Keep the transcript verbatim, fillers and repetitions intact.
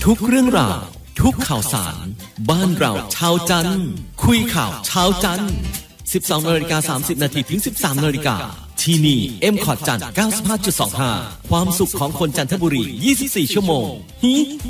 ทุกเรื่องราวทุกข่าวสารบ้านเราชาวจันทร์คุยข่าวชาวจันทร์สิบสองนาฬิกาสามสิบนาทีถึงสิบสามนาฬิกาที่นี่ M คอร์ดจันทร์ เก้าสิบห้าจุดสองห้า ความสุขของคนจันทบุรียี่สิบสี่ชั่วโมง